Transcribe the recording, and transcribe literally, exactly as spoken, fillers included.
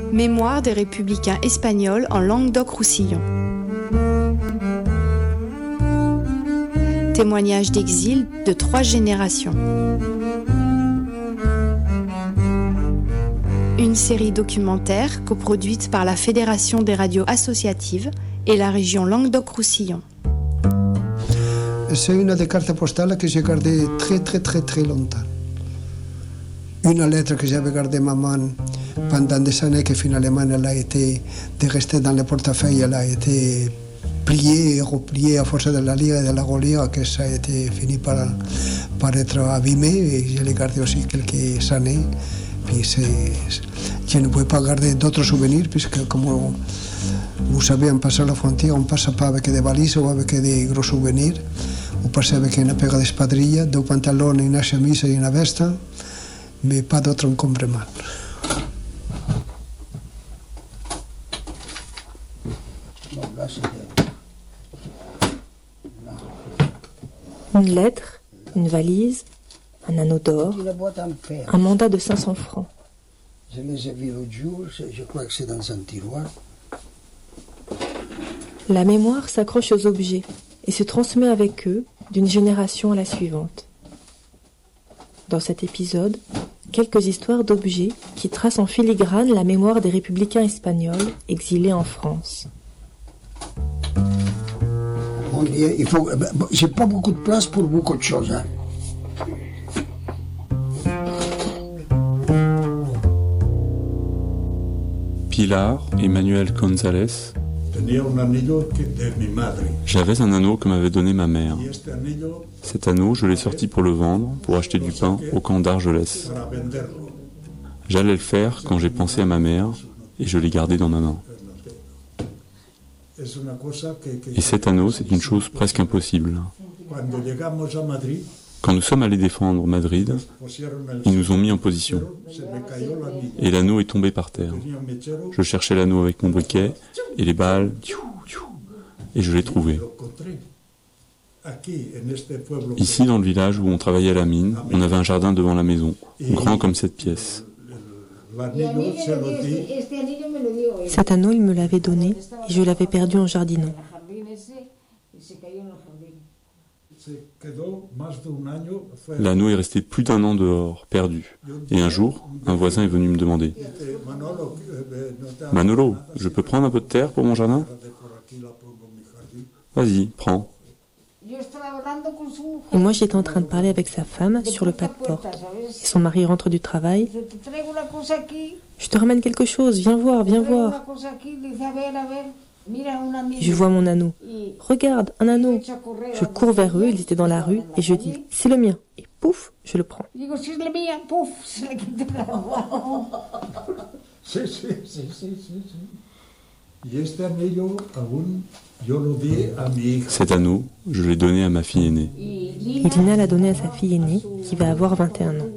Mémoire des républicains espagnols en Languedoc-Roussillon. Témoignage d'exil de trois générations. Une série documentaire coproduite par la Fédération des radios associatives et la région Languedoc-Roussillon. C'est une des cartes postales que j'ai gardées très très très très longtemps. Une lettre que j'avais gardée maman pendant des années, que finalement elle a été de rester dans le portefeuille, elle a été pliée et repliée à force de la lire et de la relire, que ça a été fini par, par être abîmé, et je l'ai gardé aussi quelques années. Puis je ne pouvais pas garder d'autres souvenirs, puisque comme vous savez, en passant la frontière, on ne passe pas avec des valises ou avec des gros souvenirs. On passe avec une pega d'espadrilla, deux pantalons, une chemise et une veste, mais pas d'autres encombrements. Une lettre, une valise, un anneau d'or, un mandat de cinq cents francs. Je les ai vus l'autre jour, je crois que c'est dans un tiroir. La mémoire s'accroche aux objets et se transmet avec eux d'une génération à la suivante. Dans cet épisode, quelques histoires d'objets qui tracent en filigrane la mémoire des républicains espagnols exilés en France. On dit, il faut, j'ai pas beaucoup de place pour beaucoup de choses. Hein. Pilar et Manuel González. J'avais un anneau que m'avait donné ma mère. Cet anneau, je l'ai sorti pour le vendre, pour acheter du pain au camp d'Argelès. J'allais le faire quand j'ai pensé à ma mère et je l'ai gardé dans ma main. Et cet anneau, c'est une chose presque impossible. Quand nous sommes allés défendre Madrid, ils nous ont mis en position. Et l'anneau est tombé par terre. Je cherchais l'anneau avec mon briquet, et les balles, et je l'ai trouvé. Ici, dans le village où on travaillait à la mine, on avait un jardin devant la maison, grand comme cette pièce. Cet anneau, il me l'avait donné, et je l'avais perdu en jardinant. L'anneau est resté plus d'un an dehors, perdu. Et un jour, un voisin est venu me demander « Manolo, je peux prendre un peu de terre pour mon jardin ?»« Vas-y, prends. » Et moi, j'étais en train de parler avec sa femme sur le pas de porte. Et son mari rentre du travail. « Je te ramène quelque chose, viens voir, viens voir. » Je vois mon anneau. « Regarde, un anneau. » Je cours vers eux, ils étaient dans la rue, et je dis « C'est le mien. » Et pouf, je le prends. Cet anneau, je l'ai donné à ma fille aînée. Et Lina l'a donné à sa fille aînée, qui va avoir vingt et un ans.